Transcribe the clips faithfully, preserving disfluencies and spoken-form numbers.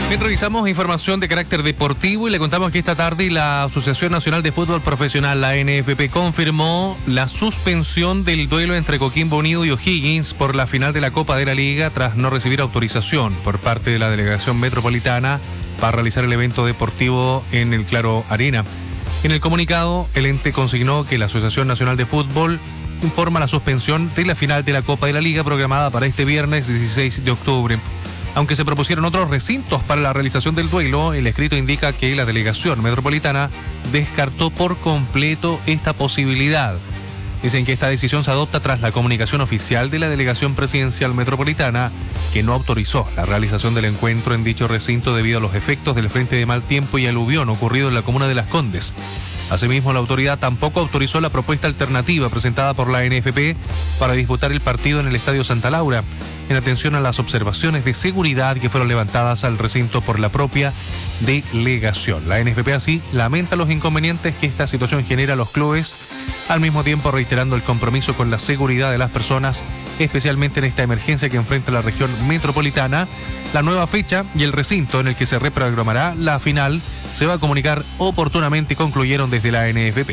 Bien, revisamos información de carácter deportivo y le contamos que esta tarde la Asociación Nacional de Fútbol Profesional, la N F P, confirmó la suspensión del duelo entre Coquimbo Unido y O'Higgins por la final de la Copa de la Liga tras no recibir autorización por parte de la delegación metropolitana para realizar el evento deportivo en el Claro Arena. En el comunicado, el ente consignó que la Asociación Nacional de Fútbol informa la suspensión de la final de la Copa de la Liga programada para este viernes dieciséis de octubre. Aunque se propusieron otros recintos para la realización del duelo, el escrito indica que la delegación metropolitana descartó por completo esta posibilidad. Dicen que esta decisión se adopta tras la comunicación oficial de la delegación presidencial metropolitana, que no autorizó la realización del encuentro en dicho recinto debido a los efectos del frente de mal tiempo y aluvión ocurrido en la comuna de Las Condes. Asimismo, la autoridad tampoco autorizó la propuesta alternativa presentada por la N F P para disputar el partido en el Estadio Santa Laura, en atención a las observaciones de seguridad que fueron levantadas al recinto por la propia delegación. La N F P así lamenta los inconvenientes que esta situación genera a los clubes, al mismo tiempo reiterando el compromiso con la seguridad de las personas, especialmente en esta emergencia que enfrenta la región metropolitana. La nueva fecha y el recinto en el que se reprogramará la final se va a comunicar oportunamente, concluyeron desde la N F P.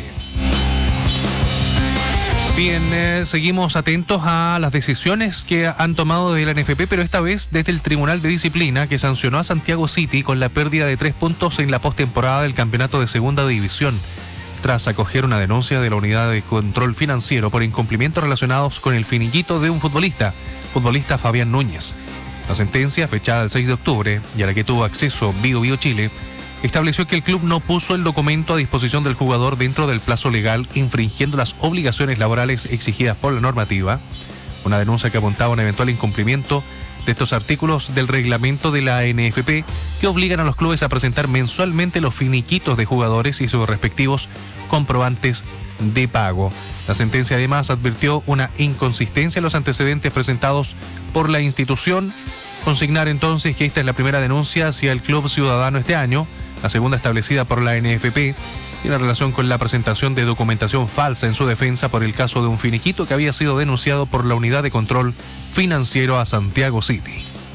Bien, eh, seguimos atentos a las decisiones que han tomado de la N F P, pero esta vez desde el Tribunal de Disciplina, que sancionó a Santiago City con la pérdida de tres puntos en la postemporada del campeonato de Segunda División, tras acoger una denuncia de la Unidad de Control Financiero por incumplimientos relacionados con el finiquito de un futbolista, futbolista Fabián Núñez. La sentencia, fechada el seis de octubre, y a la que tuvo acceso Bio Bio Chile, estableció que el club no puso el documento a disposición del jugador dentro del plazo legal, infringiendo las obligaciones laborales exigidas por la normativa. Una denuncia que apuntaba a un eventual incumplimiento de estos artículos del reglamento de la N F P, que obligan a los clubes a presentar mensualmente los finiquitos de jugadores y sus respectivos comprobantes de pago. La sentencia además advirtió una inconsistencia en los antecedentes presentados por la institución. Consignar entonces que esta es la primera denuncia hacia el Club Ciudadano este año, la segunda establecida por la N F P, tiene relación con la presentación de documentación falsa en su defensa por el caso de un finiquito que había sido denunciado por la Unidad de Control Financiero a Santiago City.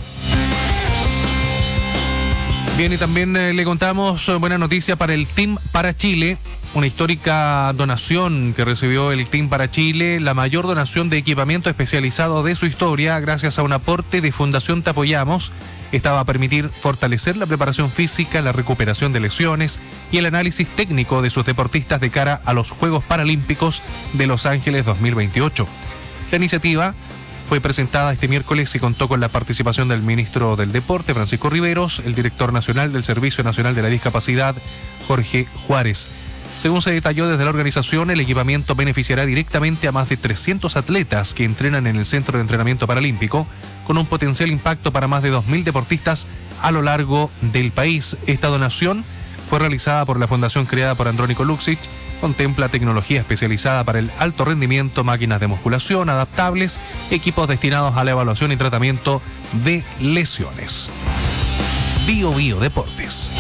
Bien, y también eh, le contamos eh, buena noticia para el Team para Chile, una histórica donación que recibió el Team para Chile, la mayor donación de equipamiento especializado de su historia, gracias a un aporte de Fundación Te Apoyamos. Esta va a permitir fortalecer la preparación física, la recuperación de lesiones y el análisis técnico de sus deportistas de cara a los Juegos Paralímpicos de Los Ángeles dos mil veintiocho. La iniciativa fue presentada este miércoles y contó con la participación del ministro del Deporte, Francisco Riveros, el director nacional del Servicio Nacional de la Discapacidad, Jorge Juárez. Según se detalló desde la organización, el equipamiento beneficiará directamente a más de trescientos atletas que entrenan en el Centro de Entrenamiento Paralímpico, con un potencial impacto para más de dos mil deportistas a lo largo del país. Esta donación fue realizada por la fundación creada por Andrónico Luksic, contempla tecnología especializada para el alto rendimiento, máquinas de musculación adaptables, equipos destinados a la evaluación y tratamiento de lesiones. Bio Bio Deportes.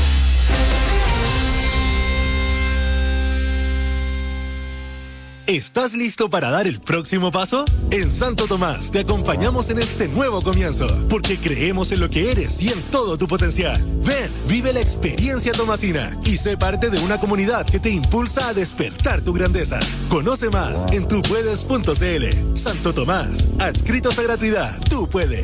¿Estás listo para dar el próximo paso? En Santo Tomás te acompañamos en este nuevo comienzo, porque creemos en lo que eres y en todo tu potencial. Ven, vive la experiencia tomasina y sé parte de una comunidad que te impulsa a despertar tu grandeza. Conoce más en tupuedes punto c l. Santo Tomás, adscritos a gratuidad, tú puedes.